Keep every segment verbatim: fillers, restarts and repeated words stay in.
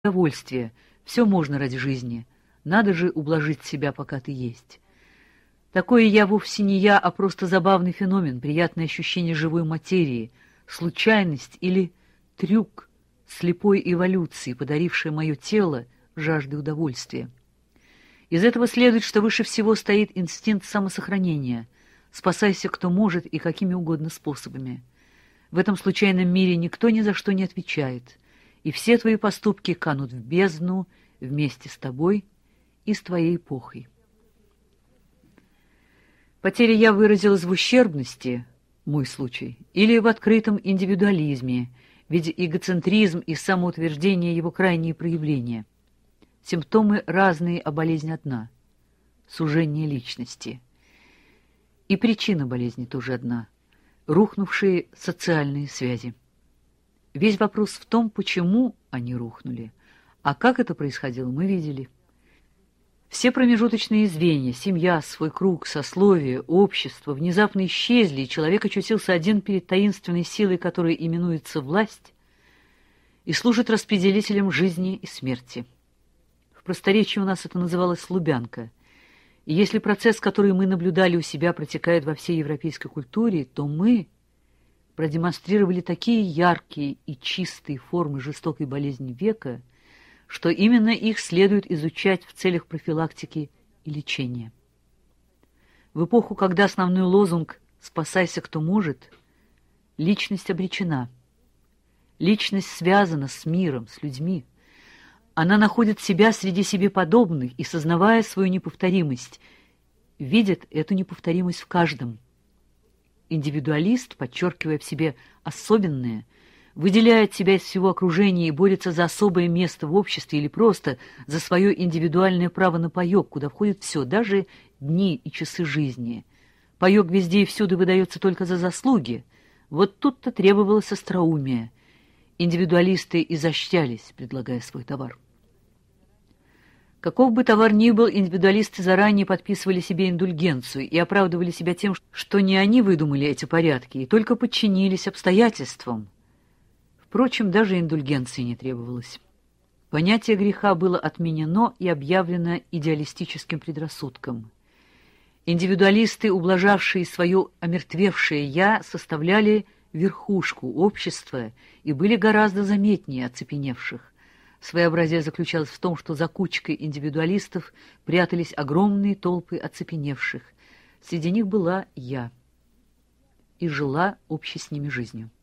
удовольствие. Все можно ради жизни. Надо же ублажить себя, пока ты есть. Такое я вовсе не я, а просто забавный феномен, приятное ощущение живой материи, случайность или трюк слепой эволюции, подарившая мое тело жаждой удовольствия. Из этого следует, что выше всего стоит инстинкт самосохранения. Спасайся, кто может, и какими угодно способами. В этом случайном мире никто ни за что не отвечает, и все твои поступки канут в бездну вместе с тобой и с твоей эпохой. Потеря «я» выразилась в ущербности, мой случай, или в открытом индивидуализме, ведь эгоцентризм и самоутверждение — его крайние проявления. Симптомы разные, а болезнь одна — сужение личности. И причина болезни тоже одна — рухнувшие социальные связи. Весь вопрос в том, почему они рухнули, а как это происходило, мы видели. Все промежуточные звенья — семья, свой круг, сословие, общество — внезапно исчезли, и человек очутился один перед таинственной силой, которая именуется власть, и служит распределителем жизни и смерти. В просторечии у нас это называлось «лубянка». И если процесс, который мы наблюдали у себя, протекает во всей европейской культуре, то мы продемонстрировали такие яркие и чистые формы жестокой болезни века, что именно их следует изучать в целях профилактики и лечения. В эпоху, когда основной лозунг «спасайся, кто может», личность обречена. Личность связана с миром, с людьми. Она находит себя среди себе подобных и, сознавая свою неповторимость, видит эту неповторимость в каждом. Индивидуалист, подчеркивая в себе особенное, выделяет себя из всего окружения и борется за особое место в обществе или просто за свое индивидуальное право на паёк, куда входит все, даже дни и часы жизни. Паёк везде и всюду выдается только за заслуги. Вот тут-то требовалось остроумие. Индивидуалисты изощрялись, предлагая свой товар. Каков бы товар ни был, индивидуалисты заранее подписывали себе индульгенцию и оправдывали себя тем, что не они выдумали эти порядки и только подчинились обстоятельствам. Впрочем, даже индульгенции не требовалось. Понятие греха было отменено и объявлено идеалистическим предрассудком. Индивидуалисты, ублажавшие свое омертвевшее «я», составляли верхушку общества и были гораздо заметнее оцепеневших. Своеобразие заключалось в том, что за кучкой индивидуалистов прятались огромные толпы оцепеневших. Среди них была я и жила общей с ними жизнью.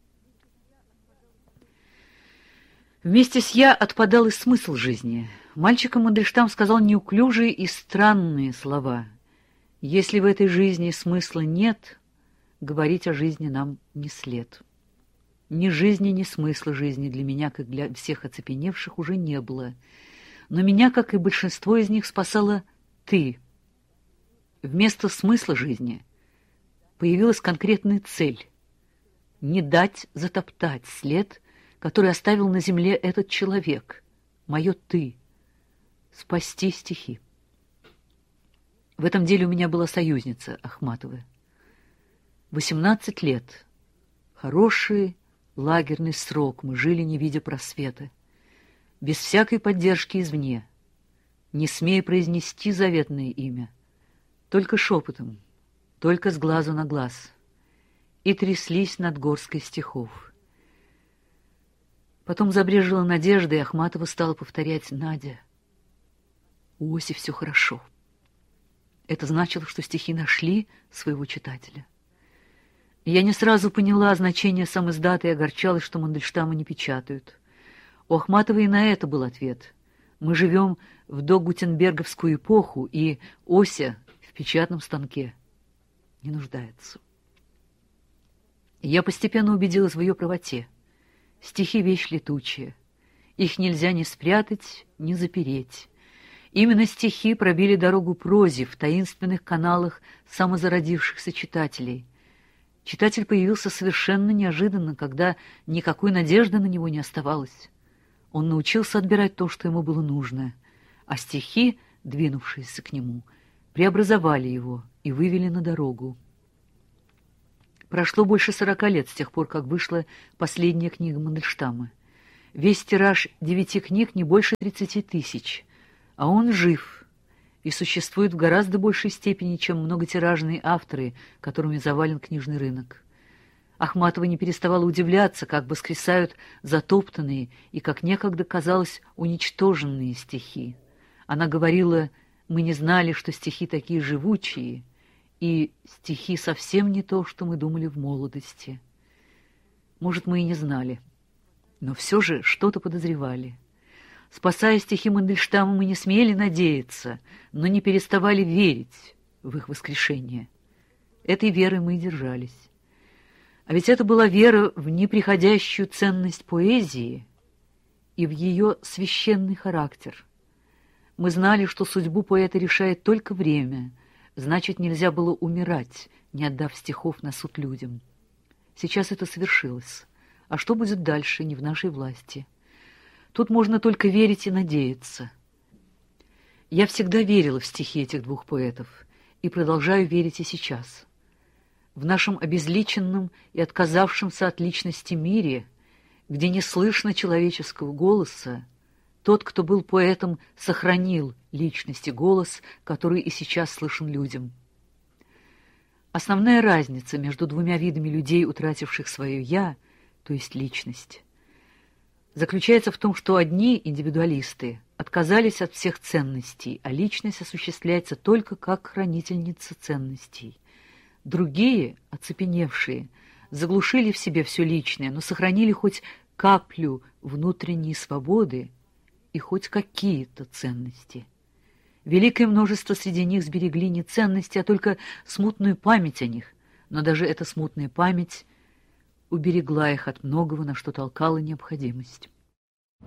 Вместе с «я» отпадал и смысл жизни. Мальчикам Мандельштам сказал неуклюжие и странные слова. «Если в этой жизни смысла нет, говорить о жизни нам не след». Ни жизни, ни смысла жизни для меня, как для всех оцепеневших, уже не было. Но меня, как и большинство из них, спасала ты. Вместо смысла жизни появилась конкретная цель — не дать затоптать след, который оставил на земле этот человек, мое «ты», спасти стихи. В этом деле у меня была союзница Ахматова. Восемнадцать лет. Хороший лагерный срок, мы жили, не видя просвета, без всякой поддержки извне, не смея произнести заветное имя, только шепотом, только с глазу на глаз, и тряслись над горской стихов. Потом забрежила надежда, и Ахматова стала повторять: «Надя, у Оси все хорошо». Это значило, что стихи нашли своего читателя. Я не сразу поняла значение самиздата и огорчалась, что Мандельштама не печатают. У Ахматовой и на это был ответ. Мы живем в догутенберговскую эпоху, и Ося в печатном станке не нуждается. Я постепенно убедилась в ее правоте. Стихи — вещь летучая. Их нельзя ни спрятать, ни запереть. Именно стихи пробили дорогу прозе в таинственных каналах самозародившихся читателей. Читатель появился совершенно неожиданно, когда никакой надежды на него не оставалось. Он научился отбирать то, что ему было нужно, а стихи, двинувшиеся к нему, преобразовали его и вывели на дорогу. Прошло больше сорока лет с тех пор, как вышла последняя книга Мандельштама. Весь тираж девяти книг не больше тридцати тысяч, а он жив и существует в гораздо большей степени, чем многотиражные авторы, которыми завален книжный рынок. Ахматова не переставала удивляться, как воскресают затоптанные и, как некогда казалось, уничтоженные стихи. Она говорила: «Мы не знали, что стихи такие живучие, и стихи совсем не то, что мы думали в молодости». Может, мы и не знали, но все же что-то подозревали. Спасая стихи Мандельштама, мы не смели надеяться, но не переставали верить в их воскрешение. Этой верой мы и держались. А ведь это была вера в неприходящую ценность поэзии и в ее священный характер. Мы знали, что судьбу поэта решает только время, значит, нельзя было умирать, не отдав стихов на суд людям. Сейчас это свершилось, а что будет дальше, не в нашей власти. Тут можно только верить и надеяться. Я всегда верила в стихи этих двух поэтов и продолжаю верить и сейчас. В нашем обезличенном и отказавшемся от личности мире, где не слышно человеческого голоса, тот, кто был поэтом, сохранил личность и голос, который и сейчас слышен людям. Основная разница между двумя видами людей, утративших свое «я», то есть личность, заключается в том, что одни индивидуалисты отказались от всех ценностей, а личность осуществляется только как хранительница ценностей. Другие, оцепеневшие, заглушили в себе все личное, но сохранили хоть каплю внутренней свободы и хоть какие-то ценности. Великое множество среди них сберегли не ценности, а только смутную память о них, но даже эта смутная память уберегла их от многого, на что толкала необходимость.